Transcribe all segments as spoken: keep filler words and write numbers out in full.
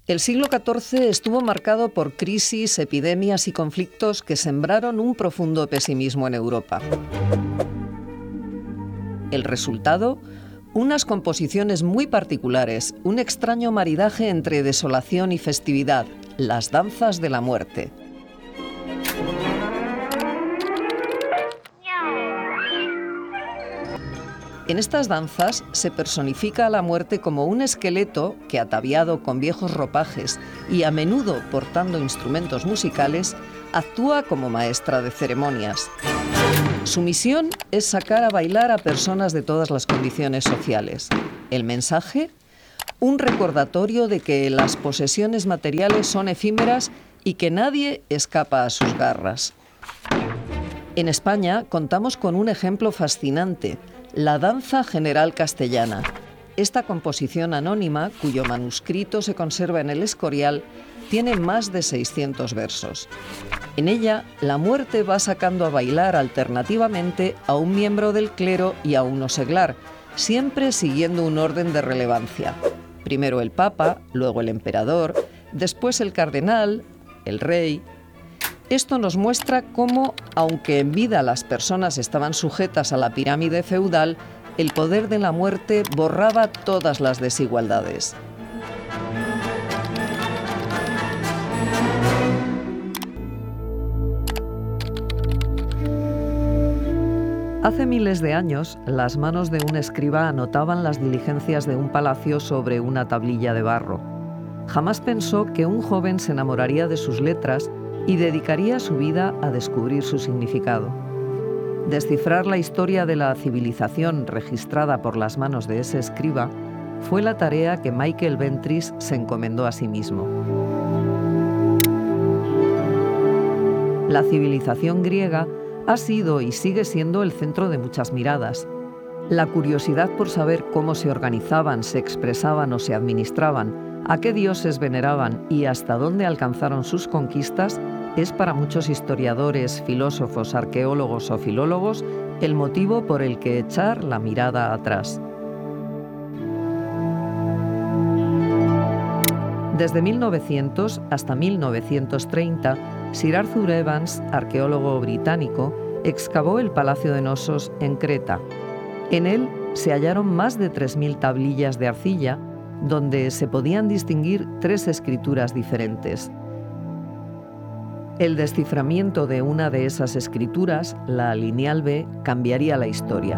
El siglo catorce estuvo marcado por crisis, epidemias y conflictos que sembraron un profundo pesimismo en Europa. El resultado, unas composiciones muy particulares, un extraño maridaje entre desolación y festividad, las danzas de la muerte. En estas danzas se personifica a la muerte como un esqueleto que, ataviado con viejos ropajes y a menudo portando instrumentos musicales, actúa como maestra de ceremonias. Su misión es sacar a bailar a personas de todas las condiciones sociales. ¿El mensaje? Un recordatorio de que las posesiones materiales son efímeras y que nadie escapa a sus garras. En España contamos con un ejemplo fascinante: la danza general castellana. Esta composición anónima, cuyo manuscrito se conserva en el Escorial, tiene más de seiscientos versos. En ella, la muerte va sacando a bailar alternativamente a un miembro del clero y a uno seglar, siempre siguiendo un orden de relevancia. Primero el Papa, luego el emperador, después el cardenal, el rey. Esto nos muestra cómo, aunque en vida las personas estaban sujetas a la pirámide feudal, el poder de la muerte borraba todas las desigualdades. Hace miles de años, las manos de un escriba anotaban las diligencias de un palacio sobre una tablilla de barro. Jamás pensó que un joven se enamoraría de sus letras y dedicaría su vida a descubrir su significado. Descifrar la historia de la civilización registrada por las manos de ese escriba fue la tarea que Michael Ventris se encomendó a sí mismo. La civilización griega ha sido y sigue siendo el centro de muchas miradas. La curiosidad por saber cómo se organizaban, se expresaban o se administraban, a qué dioses veneraban y hasta dónde alcanzaron sus conquistas es para muchos historiadores, filósofos, arqueólogos o filólogos el motivo por el que echar la mirada atrás. Desde mil novecientos hasta mil novecientos treinta, Sir Arthur Evans, arqueólogo británico, excavó el Palacio de Nosos en Creta. En él se hallaron más de tres mil tablillas de arcilla, donde se podían distinguir tres escrituras diferentes. El desciframiento de una de esas escrituras, la lineal B, cambiaría la historia.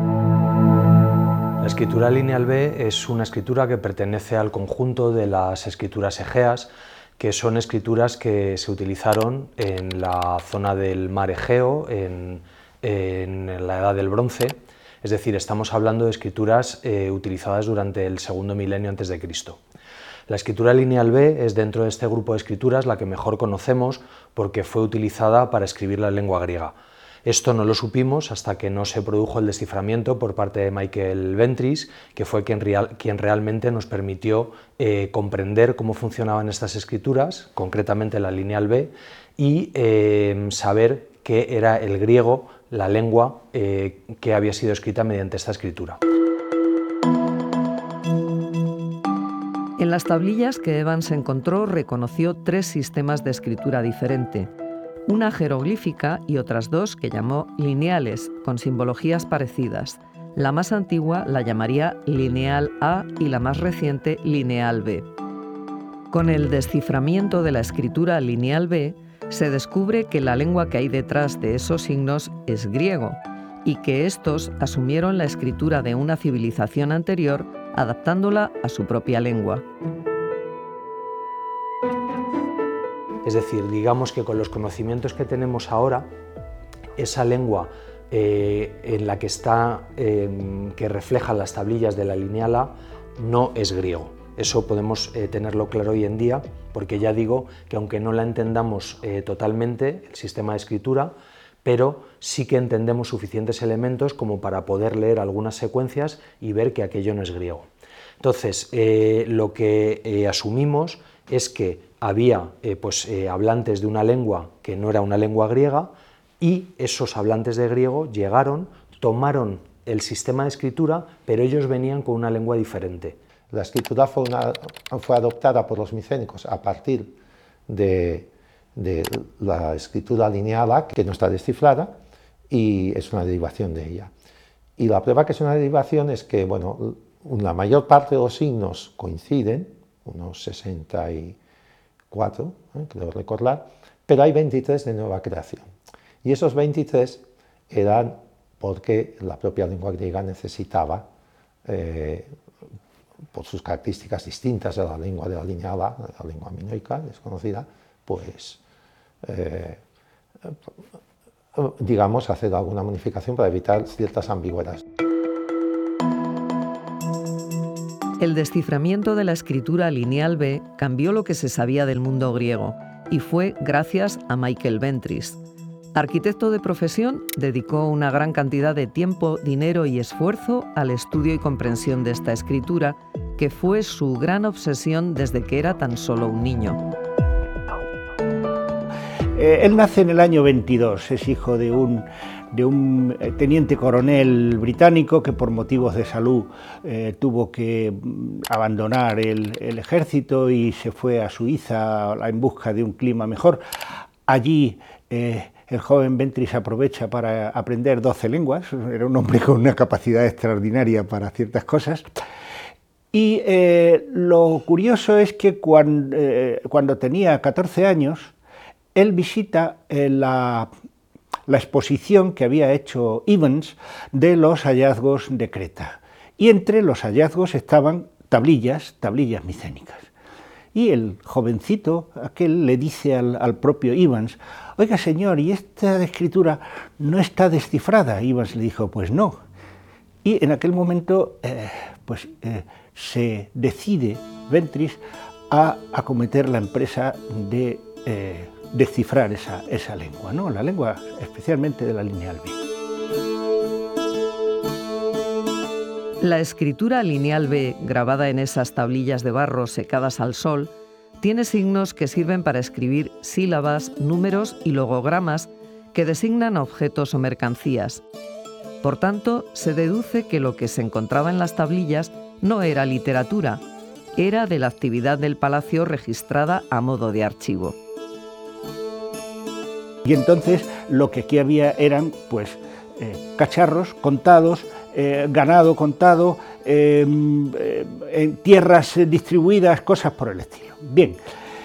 La escritura lineal B es una escritura que pertenece al conjunto de las escrituras egeas, que son escrituras que se utilizaron en la zona del mar Egeo, en, en la Edad del Bronce. Es decir, estamos hablando de escrituras eh, utilizadas durante el segundo milenio antes de Cristo. La escritura lineal B es, dentro de este grupo de escrituras, la que mejor conocemos porque fue utilizada para escribir la lengua griega. Esto no lo supimos hasta que no se produjo el desciframiento por parte de Michael Ventris, que fue quien, real, quien realmente nos permitió eh, comprender cómo funcionaban estas escrituras, concretamente la lineal B, y eh, saber qué era el griego, la lengua eh, que había sido escrita mediante esta escritura. En las tablillas que Evans encontró reconoció tres sistemas de escritura diferente, una jeroglífica y otras dos que llamó lineales, con simbologías parecidas. La más antigua la llamaría lineal A y la más reciente lineal B. Con el desciframiento de la escritura lineal B, se descubre que la lengua que hay detrás de esos signos es griego y que estos asumieron la escritura de una civilización anterior adaptándola a su propia lengua. Es decir, digamos que con los conocimientos que tenemos ahora, esa lengua eh, en la que está, eh, que reflejan las tablillas de la lineal A, no es griego. Eso podemos eh, tenerlo claro hoy en día, porque ya digo que aunque no la entendamos eh, totalmente, el sistema de escritura, pero sí que entendemos suficientes elementos como para poder leer algunas secuencias y ver que aquello no es griego. Entonces, eh, lo que eh, asumimos es que había eh, pues, eh, hablantes de una lengua que no era una lengua griega, y esos hablantes de griego llegaron, tomaron el sistema de escritura, pero ellos venían con una lengua diferente. La escritura fue, una, fue adoptada por los micénicos a partir de, de la escritura lineal A, que no está descifrada, y es una derivación de ella. Y la prueba que es una derivación es que, bueno, la mayor parte de los signos coinciden, unos sesenta y cuatro, ¿eh? creo recordar, pero hay veintitrés de nueva creación. Y esos veintitrés eran porque la propia lengua griega necesitaba, eh, por sus características distintas de la lengua de la línea A, la lengua minoica desconocida, pues, eh, digamos, hacer alguna modificación para evitar ciertas ambigüedades. El desciframiento de la escritura lineal B cambió lo que se sabía del mundo griego y fue gracias a Michael Ventris. Arquitecto de profesión, dedicó una gran cantidad de tiempo, dinero y esfuerzo al estudio y comprensión de esta escritura, que fue su gran obsesión desde que era tan solo un niño. Eh, él nace en el año veintidós, es hijo de un, de un teniente coronel británico que por motivos de salud eh, tuvo que abandonar el, el ejército y se fue a Suiza en busca de un clima mejor. Allí eh, el joven Ventris aprovecha para aprender doce lenguas, era un hombre con una capacidad extraordinaria para ciertas cosas. Y eh, lo curioso es que cuando, eh, cuando tenía catorce años, él visita eh, la, la exposición que había hecho Evans de los hallazgos de Creta. Y entre los hallazgos estaban tablillas, tablillas micénicas. Y el jovencito, aquel, le dice al, al propio Evans: oiga señor, ¿y esta escritura no está descifrada? Evans le dijo: pues no. Y en aquel momento eh, pues, eh, se decide Ventris a acometer la empresa de eh, descifrar esa, esa lengua, ¿no? La lengua especialmente de la lineal B. La escritura lineal B, grabada en esas tablillas de barro secadas al sol, tiene signos que sirven para escribir sílabas, números y logogramas que designan objetos o mercancías. Por tanto, se deduce que lo que se encontraba en las tablillas no era literatura, era de la actividad del palacio registrada a modo de archivo. Y entonces lo que aquí había eran pues eh, cacharros contados, eh, ganado contado, eh, eh, tierras distribuidas, cosas por el estilo. Bien,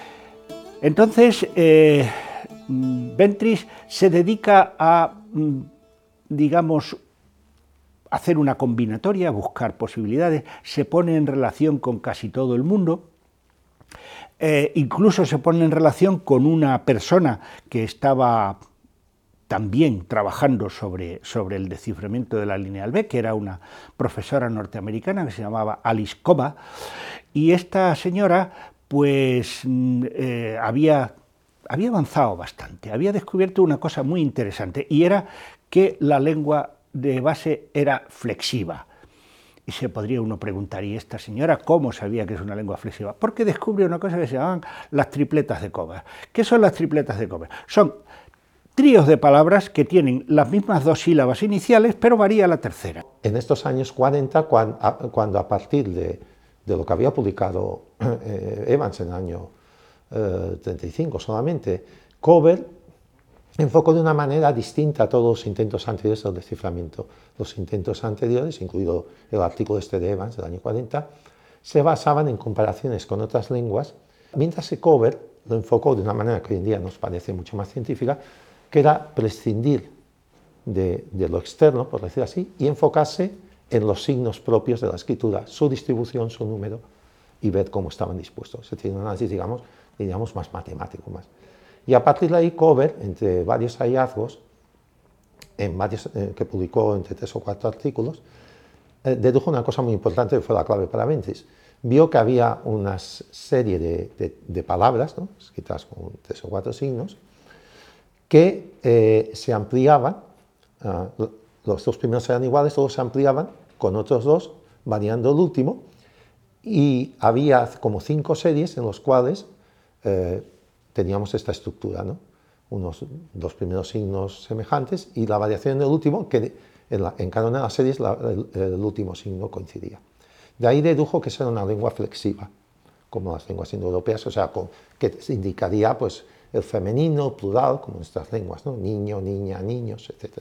entonces eh, Ventris se dedica a, digamos, hacer una combinatoria, buscar posibilidades, se pone en relación con casi todo el mundo. Eh, incluso se pone en relación con una persona que estaba también trabajando sobre, sobre el desciframiento de la lineal B, que era una profesora norteamericana que se llamaba Alice Coba, y esta señora pues eh, había, había avanzado bastante, había descubierto una cosa muy interesante, y era que la lengua de base era flexiva. Y se podría uno preguntar, ¿y esta señora cómo sabía que es una lengua flexiva? Porque descubre una cosa que se llaman las tripletas de Coba. ¿Qué son las tripletas de Coba? Son tríos de palabras que tienen las mismas dos sílabas iniciales, pero varía la tercera. En estos años cuarenta, cuando a, cuando a partir de, de lo que había publicado eh, Evans en el año eh, treinta y cinco solamente, Cover enfocó de una manera distinta a todos los intentos anteriores del desciframiento. Los intentos anteriores, incluido el artículo este de Evans del año cuarenta, se basaban en comparaciones con otras lenguas, mientras que Cover lo enfocó de una manera que hoy en día nos parece mucho más científica, que era prescindir de, de lo externo, por decir así, y enfocarse en los signos propios de la escritura, su distribución, su número, y ver cómo estaban dispuestos. Es decir, un análisis, digamos, digamos más matemático. Más. Y a partir de ahí, Cover, entre varios hallazgos, en varios, eh, que publicó entre tres o cuatro artículos, eh, dedujo una cosa muy importante que fue la clave para Ventris. Vio que había una serie de, de, de palabras, ¿no?, escritas con tres o cuatro signos, que eh, se ampliaban, uh, los dos primeros eran iguales, todos se ampliaban con otros dos, variando el último, y había como cinco series en las cuales eh, teníamos esta estructura, ¿no?, unos dos primeros signos semejantes y la variación en el último, que en, la, en cada una de las series la, el, el último signo coincidía. De ahí dedujo que era una lengua flexiva, como las lenguas indoeuropeas, o sea, con, que indicaría pues, el femenino, plural, como nuestras lenguas, ¿no? Niño, niña, niños, etcétera.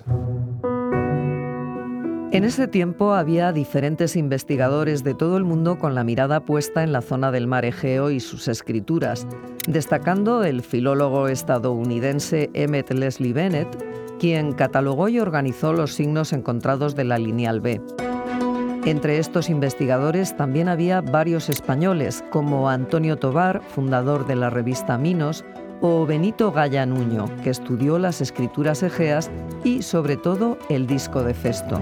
En ese tiempo había diferentes investigadores de todo el mundo con la mirada puesta en la zona del mar Egeo y sus escrituras, destacando el filólogo estadounidense Emmett Leslie Bennett, quien catalogó y organizó los signos encontrados de la lineal B. Entre estos investigadores también había varios españoles, como Antonio Tobar, fundador de la revista Minos, o Benito Gaya Nuño, que estudió las escrituras egeas y, sobre todo, el disco de Festo.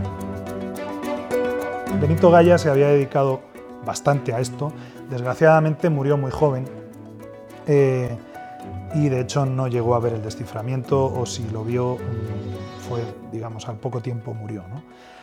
Benito Gaya se había dedicado bastante a esto. Desgraciadamente murió muy joven eh, y de hecho no llegó a ver el desciframiento, o si lo vio fue, digamos, al poco tiempo murió, ¿no?